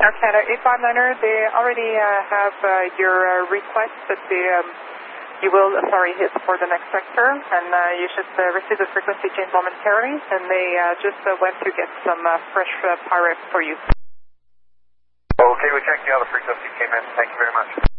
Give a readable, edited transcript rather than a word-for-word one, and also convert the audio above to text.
Air Canada 859er, they already have your request that you will, hit for the next sector, and you should receive the frequency change momentarily, and they just went to get some fresh pirate for you. Okay, we checked the other frequency came in. Thank you very much.